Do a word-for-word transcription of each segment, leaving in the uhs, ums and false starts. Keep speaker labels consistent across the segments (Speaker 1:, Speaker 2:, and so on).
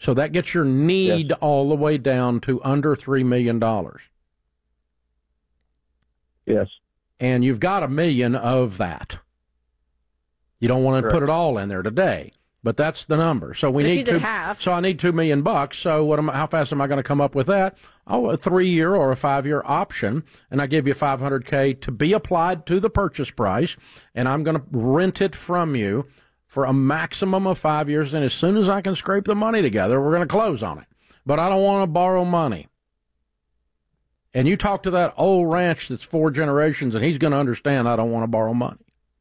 Speaker 1: So that gets your need yes. all the way down to under three million dollars.
Speaker 2: Yes.
Speaker 1: And you've got a million of that. You don't want to put it all in there today, but that's the number. So we
Speaker 3: but
Speaker 1: need
Speaker 3: if you
Speaker 1: two.
Speaker 3: Did half.
Speaker 1: So I need two million bucks. So what am? How fast am I going to come up with that? Oh, a three-year or a five-year option, and I give you five hundred K to be applied to the purchase price, and I'm going to rent it from you for a maximum of five years. And as soon as I can scrape the money together, we're going to close on it. But I don't want to borrow money. And you talk to that old ranch that's four generations, and he's going to understand I don't want to borrow money.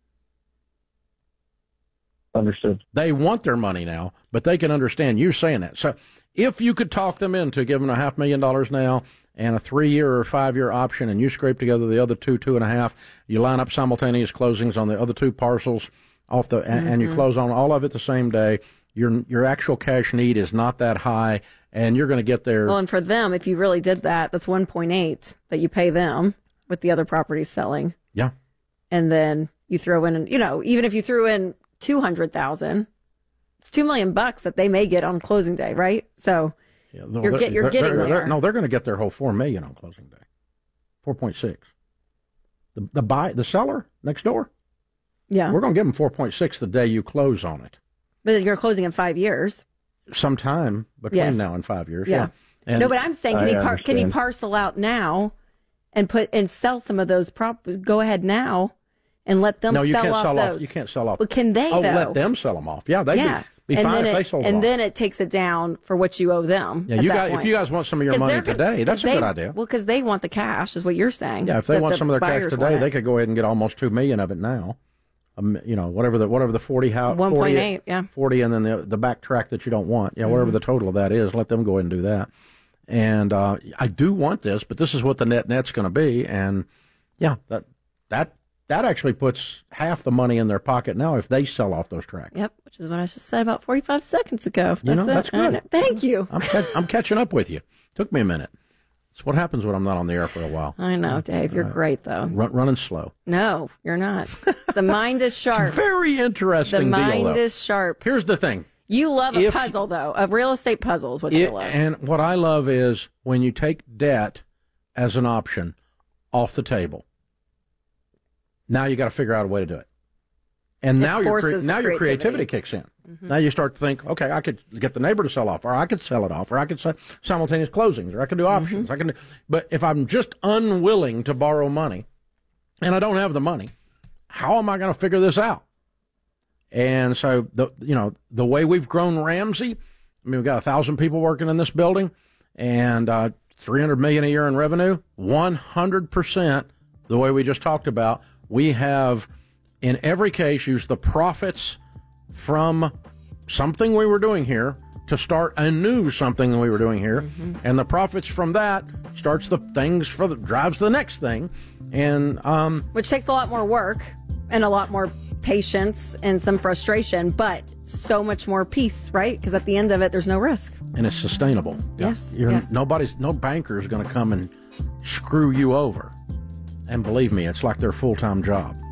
Speaker 2: Understood.
Speaker 1: They want their money now, but they can understand you saying that. So if you could talk them into giving a half million dollars now and a three-year or five-year option, and you scrape together the other two, two and a half, you line up simultaneous closings on the other two parcels off the, and, mm-hmm. and you close on all of it the same day, your your actual cash need is not that high, and you're going to get there.
Speaker 3: Well, and for them, if you really did that, that's one point eight that you pay them with the other properties selling.
Speaker 1: Yeah.
Speaker 3: And then you throw in, you know, even if you threw in two hundred thousand, it's two million bucks that they may get on closing day, right? So
Speaker 1: yeah, no,
Speaker 3: you're, get, you're getting
Speaker 1: they're,
Speaker 3: there.
Speaker 1: They're, no, they're going to get their whole four million on closing day, four point six. The the buy the seller next door.
Speaker 3: Yeah,
Speaker 1: we're going to give them four point six the day you close on it.
Speaker 3: But you're closing in five years.
Speaker 1: Sometime between yes. now and five years. Yeah.
Speaker 3: yeah. And no, but I'm saying, can I he par- can he parcel out now and put and sell some of those properties? Go ahead now. And let them
Speaker 1: no, you
Speaker 3: sell
Speaker 1: can't
Speaker 3: off
Speaker 1: sell
Speaker 3: those.
Speaker 1: Off, you can't sell off.
Speaker 3: But can they,
Speaker 1: oh,
Speaker 3: though?
Speaker 1: let them sell them off. Yeah, they'd
Speaker 3: yeah.
Speaker 1: be, be fine if
Speaker 3: it,
Speaker 1: they sold
Speaker 3: and
Speaker 1: them off.
Speaker 3: And then it takes it down for what you owe them.
Speaker 1: Yeah, you guys, if you guys want some of your money today, that's a
Speaker 3: they,
Speaker 1: good idea.
Speaker 3: Well, because they want the cash, is what you're saying.
Speaker 1: Yeah, if they want
Speaker 3: the
Speaker 1: some of their cash today, they could go ahead and get almost two million of it now. Um, you know, whatever the whatever the forty how
Speaker 3: one point eight, yeah,
Speaker 1: forty, and then the the backtrack that you don't want. Yeah, whatever mm-hmm. the total of that is, let them go ahead and do that. And uh, I do want this, but this is what the net net's going to be, and yeah, that that. That actually puts half the money in their pocket now if they sell off those tracts.
Speaker 3: Yep, which is what I just said about forty-five seconds ago.
Speaker 1: You know,
Speaker 3: that's,
Speaker 1: that's good.
Speaker 3: Thank you.
Speaker 1: I'm, ca- I'm catching up with you. Took me a minute. It's what happens when I'm not on the air for a while.
Speaker 3: I know, Dave. You're right. great, though.
Speaker 1: Run, running slow.
Speaker 3: No, you're not. The mind is sharp.
Speaker 1: It's very interesting
Speaker 3: The mind
Speaker 1: deal,
Speaker 3: is sharp.
Speaker 1: Here's the thing.
Speaker 3: You love a
Speaker 1: if,
Speaker 3: puzzle, though. A real estate puzzle is what
Speaker 1: it,
Speaker 3: you love.
Speaker 1: And what I love is when you take debt as an option off the table. Now you got to figure out a way to do it. And
Speaker 3: it
Speaker 1: now your cre- now
Speaker 3: creativity.
Speaker 1: your creativity kicks in. Mm-hmm. Now you start to think, okay, I could get the neighbor to sell off, or I could sell it off, or I could sell simultaneous closings, or I could do options. Mm-hmm. I can do, but if I'm just unwilling to borrow money, and I don't have the money, how am I going to figure this out? And so the you know the way we've grown Ramsey, I mean we've got a thousand people working in this building, and uh, three hundred million a year in revenue. One hundred percent the way we just talked about. We have, in every case, used the profits from something we were doing here to start a new something we were doing here, mm-hmm. and the profits from that starts the things for the drives the next thing, and um,
Speaker 3: which takes a lot more work and a lot more patience and some frustration, but so much more peace, right? Because at the end of it, there's no risk,
Speaker 1: and it's sustainable.
Speaker 3: Yes,
Speaker 1: You're,
Speaker 3: yes.
Speaker 1: Nobody's, no banker is going to come and screw you over. And believe me, it's like their full-time job.